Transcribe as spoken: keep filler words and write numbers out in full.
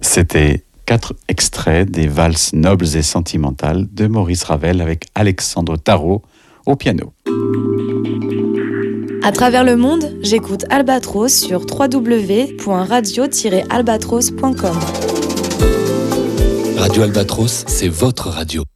C'était quatre extraits des valses nobles et sentimentales de Maurice Ravel avec Alexandre Tarot au piano. À travers le monde, j'écoute Albatros sur w w w point radio tiret albatros point com. Radio Albatros, c'est votre radio.